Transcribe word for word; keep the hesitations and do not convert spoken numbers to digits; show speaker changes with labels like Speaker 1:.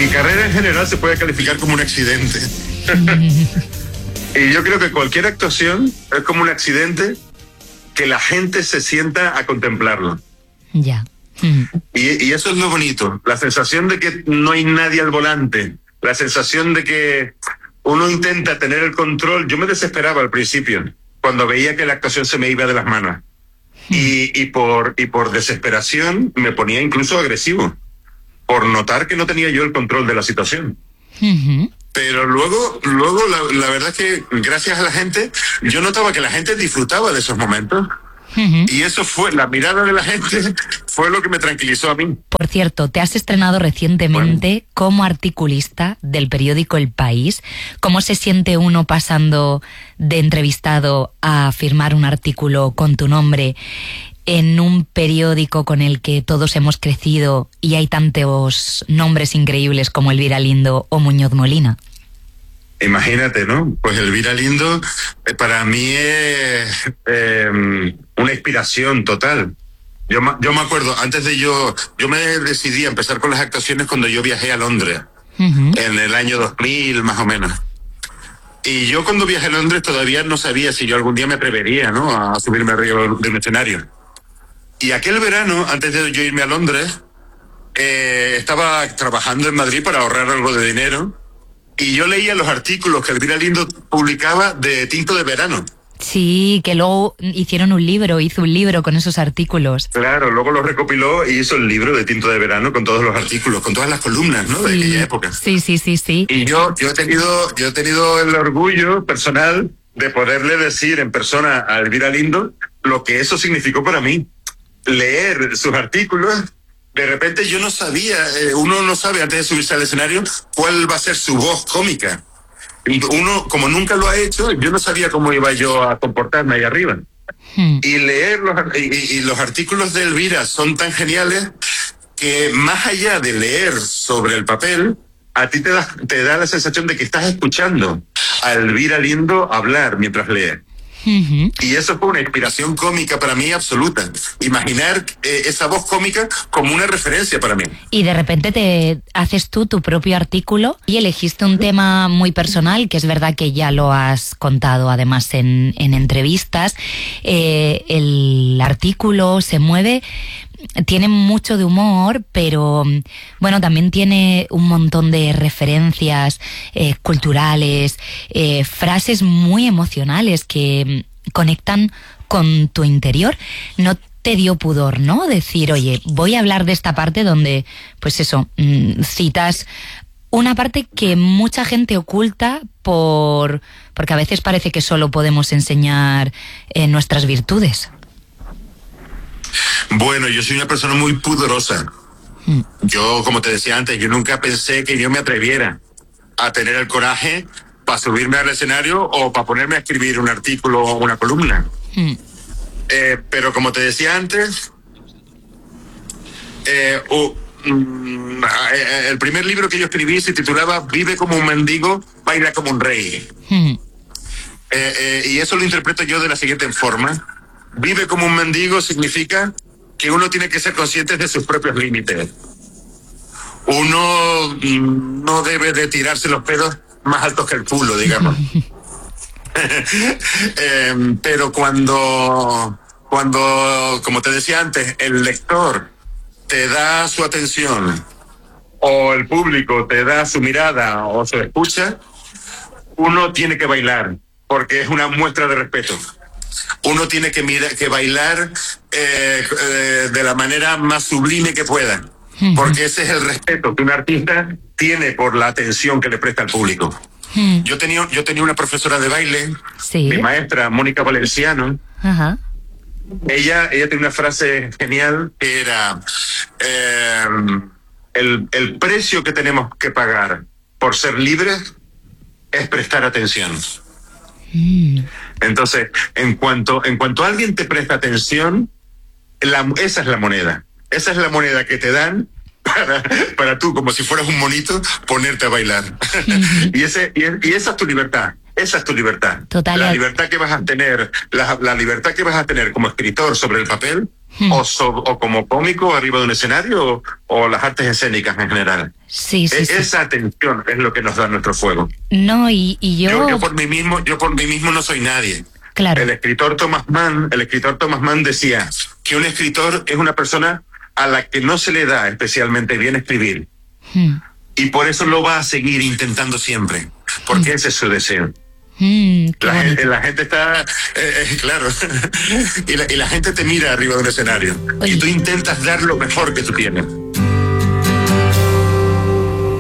Speaker 1: mi carrera en general se puede calificar como un accidente. Y yo creo que cualquier actuación es como un accidente que la gente se sienta a contemplarlo.
Speaker 2: Ya.
Speaker 1: Y, y eso es lo bonito, la sensación de que no hay nadie al volante, la sensación de que uno intenta tener el control. Yo me desesperaba al principio, cuando veía que la actuación se me iba de las manos. Y, y, por, y por desesperación me ponía incluso agresivo, por notar que no tenía yo el control de la situación.
Speaker 2: Uh-huh.
Speaker 1: Pero luego, luego la, la verdad es que gracias a la gente, yo notaba que la gente disfrutaba de esos momentos. Uh-huh. Y eso fue, la mirada de la gente fue lo que me tranquilizó a mí.
Speaker 2: Por cierto, te has estrenado recientemente bueno. como articulista del periódico El País. ¿Cómo se siente uno pasando de entrevistado a firmar un artículo con tu nombre en un periódico con el que todos hemos crecido y hay tantos nombres increíbles como Elvira Lindo o Muñoz Molina?
Speaker 1: Imagínate, ¿no? Pues Elvira Lindo eh, para mí es eh, una inspiración total. Yo, yo me acuerdo, antes de yo, yo me decidí a empezar con las actuaciones cuando yo viajé a Londres, uh-huh. en el año dos mil más o menos. Y yo cuando viajé a Londres todavía no sabía si yo algún día me atrevería, ¿no?, a subirme arriba de un escenario. Y aquel verano, antes de yo irme a Londres, eh, estaba trabajando en Madrid para ahorrar algo de dinero. Y yo leía los artículos que Elvira Lindo publicaba de Tinto de Verano.
Speaker 2: Sí, que luego hicieron un libro, hizo un libro con esos artículos.
Speaker 1: Claro, luego lo recopiló y hizo el libro de Tinto de Verano con todos los artículos, con todas las columnas, ¿no?, sí, de aquella época.
Speaker 2: Sí, sí, sí, sí.
Speaker 1: Y yo, yo he tenido, yo he tenido el orgullo personal de poderle decir en persona a Elvira Lindo lo que eso significó para mí. Leer sus artículos. De repente yo no sabía, eh, uno no sabe antes de subirse al escenario cuál va a ser su voz cómica. Uno, como nunca lo ha hecho, yo no sabía cómo iba yo a comportarme ahí arriba. Hmm. Y leer los, y, y los artículos de Elvira son tan geniales que más allá de leer sobre el papel, a ti te da, te da la sensación de que estás escuchando a Elvira Lindo hablar mientras lee. Uh-huh. Y eso fue una inspiración cómica para mí absoluta. Imaginar eh, esa voz cómica como una referencia para mí.
Speaker 2: Y de repente te haces tú tu propio artículo y elegiste un tema muy personal, que es verdad que ya lo has contado además en, en entrevistas. Eh, el artículo se mueve, tiene mucho de humor, pero bueno, también tiene un montón de referencias eh, culturales, eh, frases muy emocionales que conectan con tu interior. No te dio pudor, ¿no?, decir, oye, voy a hablar de esta parte donde, pues eso, mmm, citas una parte que mucha gente oculta por porque a veces parece que solo podemos enseñar eh, nuestras virtudes.
Speaker 1: Bueno, yo soy una persona muy pudorosa. Mm. Yo, como te decía antes, yo nunca pensé que yo me atreviera a tener el coraje para subirme al escenario o para ponerme a escribir un artículo o una columna. Mm. Eh, pero como te decía antes, eh, uh, mm, el primer libro que yo escribí se titulaba Vive como un mendigo, baila como un rey. Mm. Eh, eh, y eso lo interpreto yo de la siguiente forma. Vive como un mendigo significa que uno tiene que ser consciente de sus propios límites. Uno mm, no debe de tirarse los pedos más altos que el culo, digamos. eh, pero cuando, cuando, como te decía antes, el lector te da su atención o el público te da su mirada o su escucha, uno tiene que bailar, porque es una muestra de respeto. Uno tiene que, mira, que bailar eh, eh, de la manera más sublime que pueda, porque ese es el respeto que un artista tiene por la atención que le presta al público. Hmm. Yo tenía, yo tenía una profesora de baile, ¿sí?, mi maestra, Mónica Valenciano. Uh-huh. Ella, ella tenía una frase genial que era eh, el, el precio que tenemos que pagar por ser libres es prestar atención. Mm. Entonces, en cuanto, en cuanto alguien te presta atención, la, esa es la moneda. Esa es la moneda que te dan para, para tú, como si fueras un monito, ponerte a bailar. Mm-hmm. y, ese, y, y esa es tu libertad. Esa es tu libertad.
Speaker 2: Total.
Speaker 1: La libertad que vas a tener, la, la libertad que vas a tener como escritor sobre el papel, Hmm. O, so, o como cómico arriba de un escenario, o, o las artes escénicas en general.
Speaker 2: Sí, sí,
Speaker 1: e-
Speaker 2: sí.
Speaker 1: Esa atención es lo que nos da nuestro fuego.
Speaker 2: No, y, y yo...
Speaker 1: yo... Yo por mí mismo, yo por mí mismo no soy nadie.
Speaker 2: Claro.
Speaker 1: El escritor Thomas Mann, el escritor Thomas Mann decía que un escritor es una persona a la que no se le da especialmente bien escribir. Hmm. Y por eso lo va a seguir intentando siempre, porque hmm. ese es su deseo.
Speaker 2: Mm,
Speaker 1: la, gente, la gente está, eh, eh, claro, y, la, y la gente te mira arriba de un escenario. Oye. Y tú intentas dar lo mejor que tú tienes.